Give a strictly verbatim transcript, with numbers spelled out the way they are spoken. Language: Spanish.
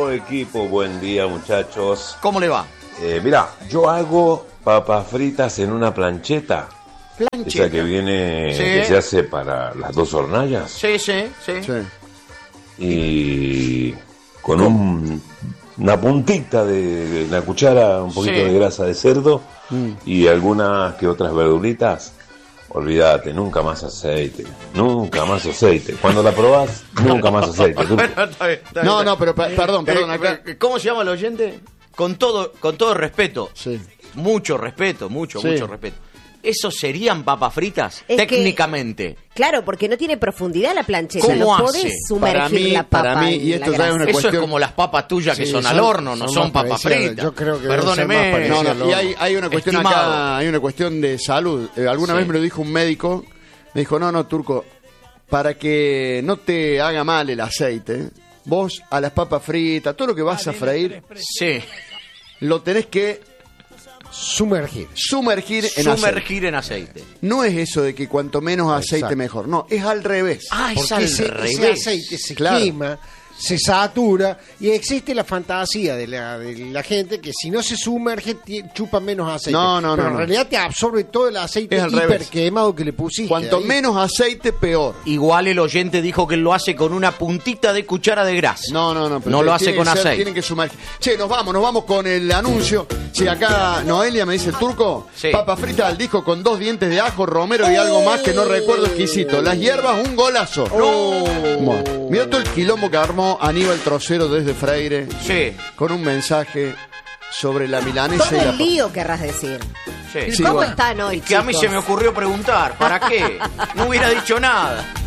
Equipo, equipo, buen día muchachos. ¿Cómo le va? Eh, mirá, yo hago papas fritas en una plancheta. Plancheta. Esa que viene, Sí. que se hace para las dos hornallas. Sí, sí, sí. Sí. Y con un, una puntita de, de una cuchara, un poquito Sí. de grasa de cerdo Mm. y algunas que otras verduritas. Olvídate, nunca más aceite, nunca más aceite. Cuando la probás, nunca más aceite. Tú- Bueno, está bien, está bien, No, está no, pero pa- perdón, bien. perdón, Eh, acá. eh, ¿Cómo se llama el oyente? Con todo, con todo respeto. Sí. Mucho respeto, mucho, Sí. mucho respeto. ¿Eso serían papas fritas? Es que- Técnicamente. Claro, porque no tiene profundidad la plancheta. ¿Cómo no hace? podés sumergir Para mí- la papa para mí, en y la esto ya es grasa. una Eso cuestión- es como las papas tuyas que Sí, son, al son- horno, no son son, más papas parecidas. fritas. Yo creo que deben ser más Perdóneme. parecidas. No, Sí, no, y hay, hay una cuestión Estimado. acá, hay una cuestión de salud. Eh, alguna Sí. vez me lo dijo un médico, me dijo, no, no, Turco, para que no te haga mal el aceite, vos a las papas fritas, todo lo que vas a freír, Sí. lo tenés que Sumergir. sumergir en aceite. Sumergir en aceite. No es eso de que cuanto menos aceite Exacto. mejor, no, es al revés. Ah, es Porque al ese, ese revés. aceite se Claro. quema, se satura y existe la fantasía de la, de la gente que si no se sumerge ti- chupa menos aceite. No, no, Pero no, en no. realidad te absorbe todo el aceite Es al hiper revés. quemado que le pusiste. Cuanto ahí. menos aceite, peor. Igual el oyente dijo que lo hace con una puntita de cuchara de grasa. No, no, no. pero No lo tiene hace que con ser- aceite. Tienen que sumergir. Che, nos vamos, nos vamos con el anuncio. Si acá Noelia me dice, Turco, Sí. papa frita al disco con dos dientes de ajo, romero y algo más que no recuerdo exquisito. Las hierbas, un golazo. Bueno, mirá todo el quilombo que armó Aníbal Trocero desde Freire Sí, con un mensaje sobre la milanesa Todo y la el lío, querrás decir. sí. Sí, ¿Cómo bueno. están hoy, Que a mí chicos? se me ocurrió preguntar, ¿para qué? No hubiera dicho nada.